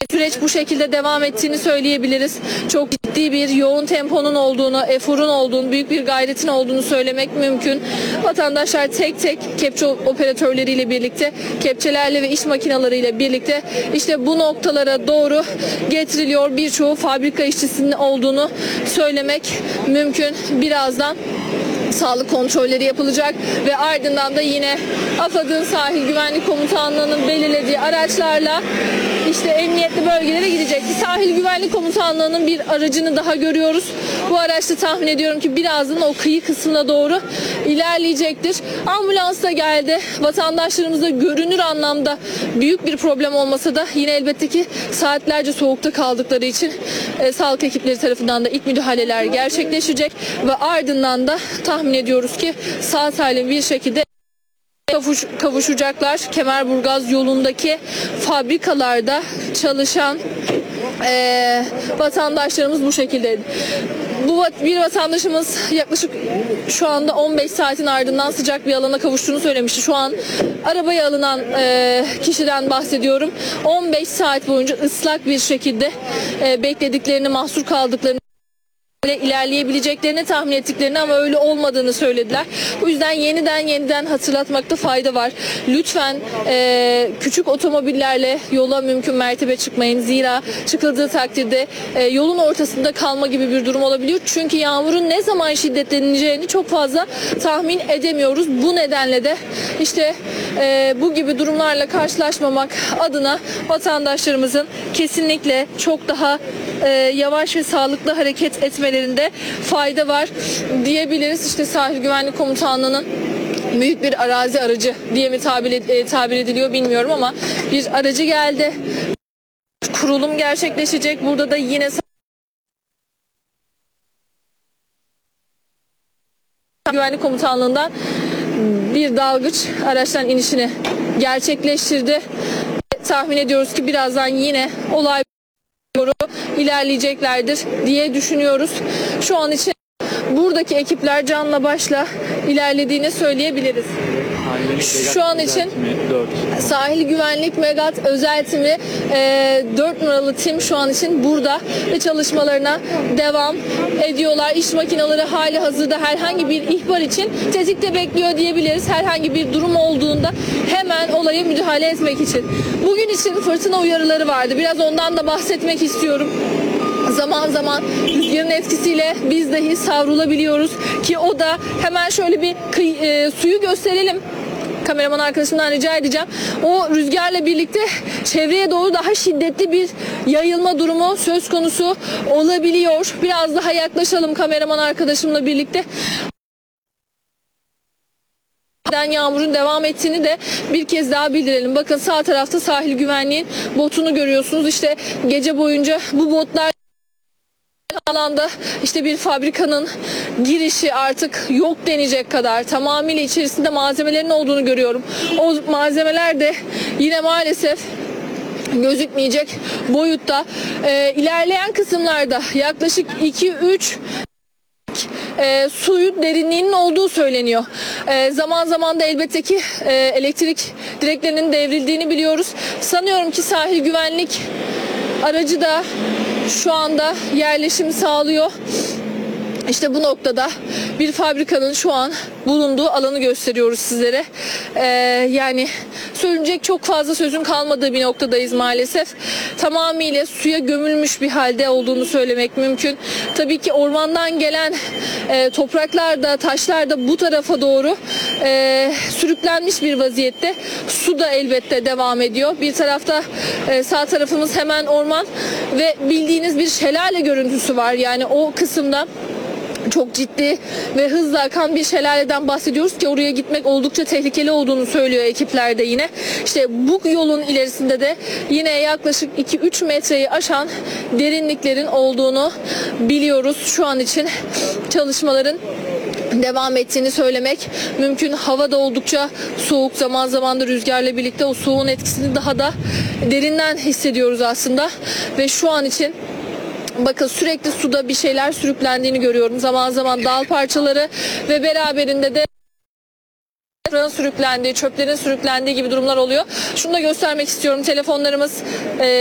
Süreç bu şekilde devam ettiğini söyleyebiliriz. Çok ciddi bir yoğun temponun olduğunu, eforun olduğunu, büyük bir gayretin olduğunu söylemek mümkün. Vatandaşlar tek tek kepçe operatörleriyle birlikte, kepçelerle ve iş makinalarıyla birlikte işte bu noktalara doğru getiriliyor. Birçoğu fabrika işçisinin olduğunu söylemek mümkün. Birazdan sağlık kontrolleri yapılacak ve ardından da yine AFAD'ın Sahil Güvenlik Komutanlığı'nın belirlediği araçlarla işte emniyetli bölgelere gidecek. Sahil Güvenlik Komutanlığı'nın bir aracını daha görüyoruz. Bu araçta tahmin ediyorum ki birazdan o kıyı kısmına doğru ilerleyecektir. Ambulans da geldi. Vatandaşlarımızda görünür anlamda büyük bir problem olmasa da yine elbette ki saatlerce soğukta kaldıkları için sağlık ekipleri tarafından da ilk müdahaleler gerçekleşecek ve ardından da tahmin ediyoruz ki sağ salim bir şekilde kavuşacaklar. Kemerburgaz yolundaki fabrikalarda çalışan vatandaşlarımız bu şekilde. Bir vatandaşımız yaklaşık şu anda 15 saatin ardından sıcak bir alana kavuştuğunu söylemişti. Şu an arabaya alınan kişiden bahsediyorum. 15 saat boyunca ıslak bir şekilde beklediklerini, mahsur kaldıklarını, ilerleyebileceklerini tahmin ettiklerini ama öyle olmadığını söylediler. Bu yüzden yeniden hatırlatmakta fayda var. Lütfen küçük otomobillerle yola mümkün mertebe çıkmayın. Zira çıkıldığı takdirde yolun ortasında kalma gibi bir durum olabiliyor. Çünkü yağmurun ne zaman şiddetleneceğini çok fazla tahmin edemiyoruz. Bu nedenle de işte bu gibi durumlarla karşılaşmamak adına vatandaşlarımızın kesinlikle çok daha yavaş ve sağlıklı hareket etmelerinde fayda var diyebiliriz. İşte Sahil Güvenlik Komutanlığı'nın büyük bir arazi aracı diye mi tabir ediliyor bilmiyorum ama bir aracı geldi. Kurulum gerçekleşecek. Burada da yine Güvenlik Komutanlığı'ndan bir dalgıç araçtan inişini gerçekleştirdi. Tahmin ediyoruz ki birazdan yine olay doğru ilerleyeceklerdir diye düşünüyoruz. Şu an için buradaki ekipler canla başla ilerlediğini söyleyebiliriz. Şu an için Sahil Güvenlik Megat Özel Timi 4 numaralı tim şu an için burada ve çalışmalarına devam ediyorlar. İş makineleri hali hazırda herhangi bir ihbar için tetikte bekliyor diyebiliriz. Herhangi bir durum olduğunda hemen olaya müdahale etmek için. Bugün için fırtına uyarıları vardı. Biraz ondan da bahsetmek istiyorum. Zaman zaman rüzgarın etkisiyle biz dahi savrulabiliyoruz ki o da hemen şöyle bir suyu gösterelim. Kameraman arkadaşımdan rica edeceğim. O rüzgarla birlikte çevreye doğru daha şiddetli bir yayılma durumu söz konusu olabiliyor. Biraz daha yaklaşalım kameraman arkadaşımla birlikte. Yağmurun devam ettiğini de bir kez daha bildirelim. Bakın sağ tarafta sahil güvenliğin botunu görüyorsunuz. İşte gece boyunca bu botlar alanda işte bir fabrikanın girişi artık yok denecek kadar tamamıyla içerisinde malzemelerin olduğunu görüyorum. O malzemeler de yine maalesef gözükmeyecek boyutta. İlerleyen kısımlarda yaklaşık 2-3 suyun derinliğinin olduğu söyleniyor. Zaman zaman da elbette ki elektrik direklerinin devrildiğini biliyoruz. Sanıyorum ki sahil güvenlik aracı da şu anda yerleşim sağlıyor. İşte bu noktada bir fabrikanın şu an bulunduğu alanı gösteriyoruz sizlere. Yani söylenecek çok fazla sözün kalmadığı bir noktadayız maalesef. Tamamıyla suya gömülmüş bir halde olduğunu söylemek mümkün. Tabii ki ormandan gelen topraklar da taşlar da bu tarafa doğru sürüklenmiş bir vaziyette. Su da elbette devam ediyor. Bir tarafta sağ tarafımız hemen orman ve bildiğiniz bir şelale görüntüsü var. Yani o kısımda çok ciddi ve hızla akan bir şelaleden bahsediyoruz ki oraya gitmek oldukça tehlikeli olduğunu söylüyor ekipler de yine. İşte bu yolun ilerisinde de yine yaklaşık 2-3 metreyi aşan derinliklerin olduğunu biliyoruz. Şu an için çalışmaların devam ettiğini söylemek mümkün. Hava da oldukça soğuk, zaman zaman da rüzgarla birlikte o soğuğun etkisini daha da derinden hissediyoruz aslında ve şu an için bakın sürekli suda bir şeyler sürüklendiğini görüyorum. Zaman zaman dal parçaları ve beraberinde de sürüklendiği, çöplerin sürüklendiği gibi durumlar oluyor. Şunu da göstermek istiyorum. Telefonlarımız